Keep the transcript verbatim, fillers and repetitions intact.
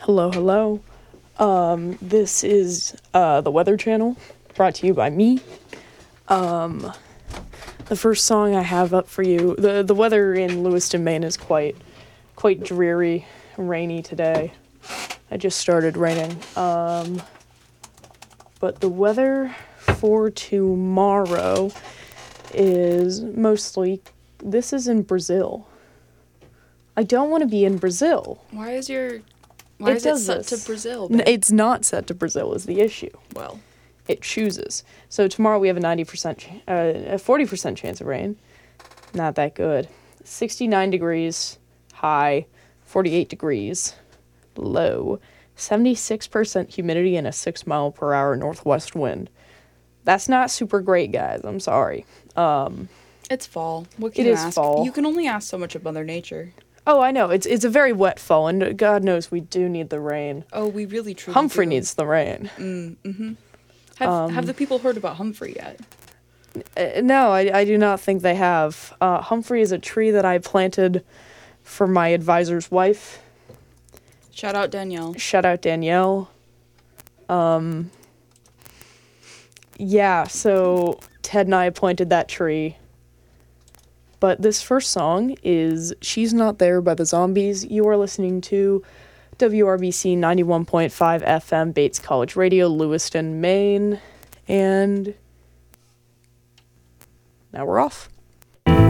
Hello, hello. Um, this is uh, the Weather Channel, brought to you by me. Um, the first song I have up for you, the the weather in Lewiston, Maine is quite quite dreary, rainy today. It just started raining. Um, but the weather for tomorrow is mostly, this is in Brazil. I don't want to be in Brazil. Why is your, why It is it does set this. to Brazil, N- babe? It's not set to Brazil is the issue. Well, It chooses. So tomorrow we have a ninety percent, ch- uh, a forty percent chance of rain. Not that good. sixty-nine degrees high, forty-eight degrees low, seventy-six percent humidity and a six mile per hour northwest wind. That's not super great, guys. I'm sorry. Um, it's fall. What can It you is ask? fall. You can only ask so much of Mother Nature. oh, I know. It's it's a very wet fall, and God knows we do need the rain. Oh, we really truly Humphrey do. needs the rain. Mm, mm-hmm. Have, Um, have the people heard about Humphrey yet? Uh, no, I, I do not think they have. Uh, Humphrey is a tree that I planted for my advisor's wife. Shout out Danielle. Shout out Danielle. Um, yeah, so Ted and I planted that tree. But this first song is She's Not There by the Zombies. You are listening to W R B C ninety-one point five F M, Bates College Radio, Lewiston, Maine. And now we're off.